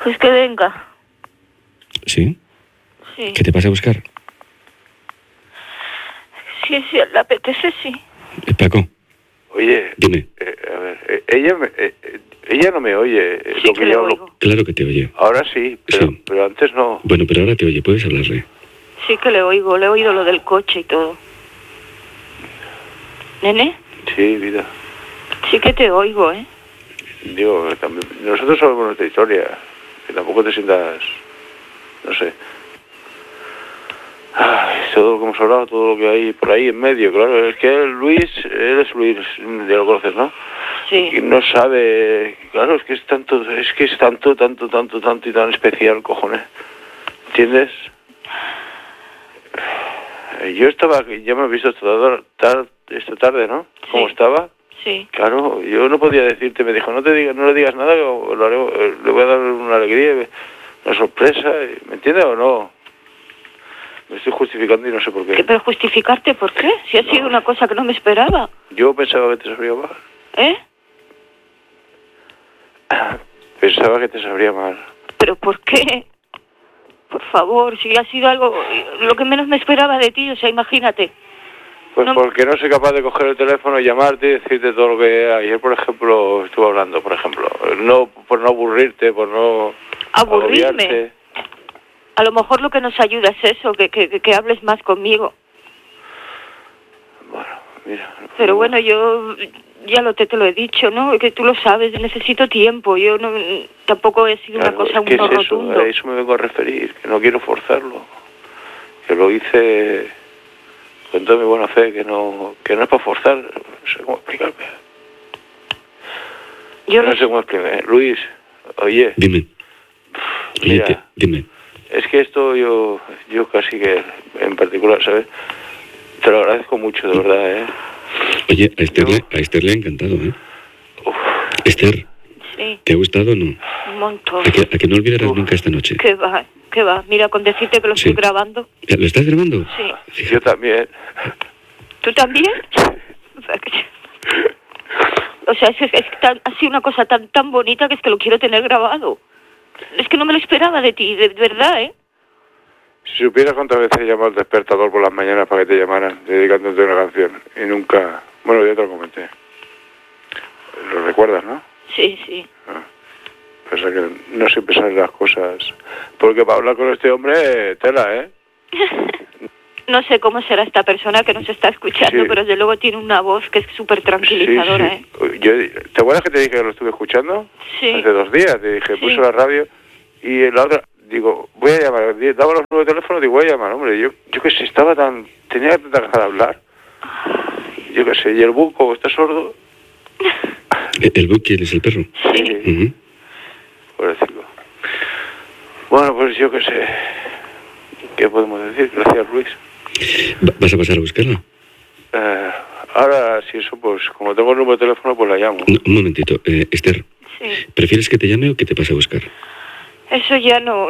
Pues que venga. ¿Sí? Sí. ¿Qué te pasa a buscar? Sí, sí, le apetece, sí. Paco. Oye, dime. A ver, ella no me oye. Sí lo que le yo hablo. oigo. Claro que te oye. Ahora sí, pero antes no. Bueno, pero ahora te oye, puedes hablarle. Sí que le oigo, le he oído lo del coche y todo. ¿Nene? Sí, vida. Sí que te oigo, ¿eh? Digo, también, nosotros sabemos nuestra historia. Que tampoco te sientas, no sé. Ay, todo lo que hemos hablado, todo lo que hay por ahí en medio, claro. Es que Luis, él es Luis, ya lo conoces, ¿no? Sí. Y no sabe, claro, es que es tanto y tan especial, cojones. ¿Entiendes? Yo estaba, ya me has visto esta tarde, ¿no? ¿Cómo estaba? Sí. Claro, yo no podía decirte, me dijo, no le digas nada, le voy a dar una alegría, una sorpresa, ¿me entiendes o no? Me estoy justificando y no sé por qué. ¿Pero justificarte por qué? Si ha sido una cosa que no me esperaba. Yo pensaba que te sabría mal. ¿Eh? Pensaba que te sabría mal. ¿Pero por qué? Por favor, si ha sido algo, lo que menos me esperaba de ti, o sea, imagínate. Pues no, porque no soy capaz de coger el teléfono y llamarte y decirte todo lo que ayer, por ejemplo, estuve hablando, por ejemplo. No, por no aburrirte, por no... ¿Aburrirme? Agobiarte. A lo mejor lo que nos ayuda es eso, que hables más conmigo. Bueno, mira... Pero bueno, yo ya te lo he dicho, ¿no? Que tú lo sabes, necesito tiempo. Yo no tampoco he sido una cosa ¿qué no es eso? rotundo. A eso me vengo a referir, que no quiero forzarlo. Que lo hice con toda mi buena fe, que no es para forzar. No sé cómo explicarme. Yo no sé cómo explicarme. Luis, oye. Dime. Mira, dime. Es que esto yo casi que, en particular, ¿sabes? Te lo agradezco mucho, de verdad, ¿eh? Oye, a Esther le ha encantado, ¿eh? Uf. Esther, sí. ¿te ha gustado o no? Un montón. ¿A que no olvidarás nunca esta noche? ¿Qué va? Mira, con decirte que lo estoy grabando. ¿Lo estás grabando? Sí. Fíjate. Yo también. ¿Tú también? O sea, ha sido una cosa tan bonita que es que lo quiero tener grabado. Es que no me lo esperaba de ti, de verdad, ¿eh? Si supieras cuántas veces he llamado al despertador por las mañanas para que te llamaran, dedicándote una canción, y nunca... Bueno, ya te lo comenté. ¿Lo recuerdas, no? Sí, sí. Pasa que no siempre salen las cosas. Porque para hablar con este hombre, tela, ¿eh? No sé cómo será esta persona que nos está escuchando, pero desde luego tiene una voz que es súper tranquilizadora, ¿eh? ¿Te acuerdas que te dije que lo estuve escuchando? Sí. Hace 2 días, te dije, puse la radio, y la otra... Digo, voy a llamar, daba los números de teléfono, digo, voy a llamar, hombre, yo qué sé, tenía tanta ganas de hablar, yo qué sé, y el buco está sordo. ¿El buco quién es, el perro? Sí. Pobrecito. Bueno, pues yo qué sé, ¿qué podemos decir? Gracias, Luis. ¿Vas a pasar a buscarla? Ahora, si eso, pues, como tengo el número de teléfono, pues la llamo. No, un momentito, Esther, sí. ¿Prefieres que te llame o que te pase a buscar? Eso ya no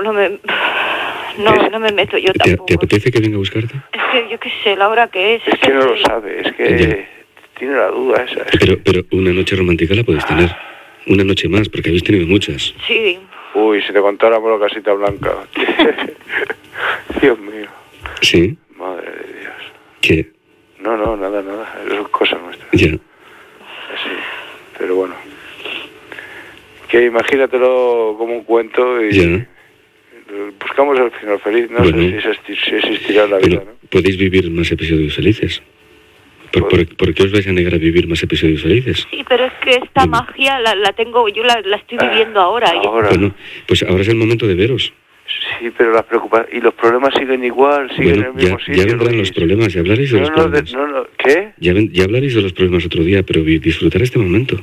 me meto yo tampoco. ¿Te apetece que venga a buscarte? Es que yo qué sé, la hora que es. Es que no lo sabe, es que tiene la duda esa. Pero una noche romántica la puedes tener. Una noche más, porque habéis tenido muchas. Sí. Uy, si te contáramos la casita blanca. Dios mío. ¿Sí? Madre de Dios. ¿Qué? No, nada. Eso es cosa nuestra. Ya. Sí, pero bueno. Que imagínatelo como un cuento y buscamos el final feliz. No sé si existirá la vida, ¿no? Podéis vivir más episodios felices. ¿Por qué os vais a negar a vivir más episodios felices? Sí, pero es que esta magia la tengo, yo la estoy viviendo ahora. Bueno, pues ahora es el momento de veros. Sí, pero las preocupaciones y los problemas siguen igual, siguen en el mismo sitio. Ya vendrán los problemas, ya hablaréis de los problemas. ¿Qué? Ya hablaréis de los problemas otro día, pero disfrutar este momento.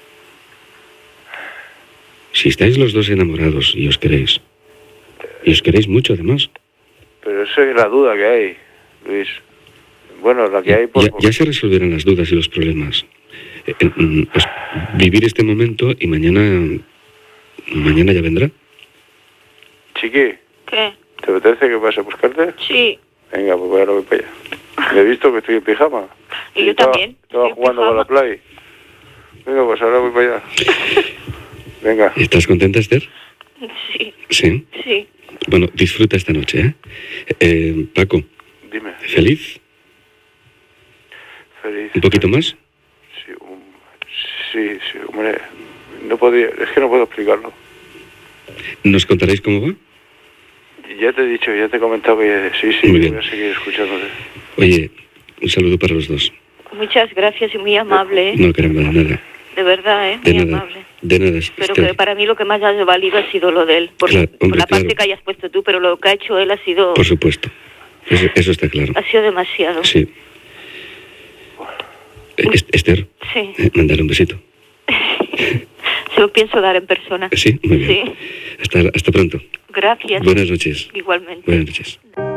Si estáis los dos enamorados y os queréis mucho además. Pero eso es la duda que hay, Luis. Bueno, la que hay... Ya se resolverán las dudas y los problemas. Pues vivir este momento y mañana ya vendrá. Chiqui. ¿Qué? ¿Te apetece que pase a buscarte? Sí. Venga, pues ahora voy para allá. Me he visto que estoy en pijama. Y yo también. Estaba jugando con la Play. Venga, pues ahora voy para allá. Venga. ¿Estás contenta, Esther? Sí. Sí. Sí. Bueno, disfruta esta noche, ¿eh? Paco. Dime. ¿Feliz? Feliz. ¿Un poquito más? Sí, hombre. No podía, es que no puedo explicarlo. ¿Nos contaréis cómo va? Ya te he dicho, ya te he comentado que sí, Muy bien. voy a seguir escuchándote. Oye, un saludo para los dos. Muchas gracias y muy amable, ¿eh? No, caramba, de nada. De verdad, ¿eh? De Muy nada. amable. De nada, Pero Esther. que para mí lo que más ha valido ha sido lo de él. Por, Claro, hombre, por la parte claro. que hayas puesto tú, pero lo que ha hecho él ha sido... Por supuesto. Eso está claro. Ha sido demasiado. Sí. Esther, Sí. mandar un besito. Se lo pienso dar en persona. Sí, muy bien. Sí. Hasta pronto. Gracias. Buenas noches. Igualmente. Buenas noches.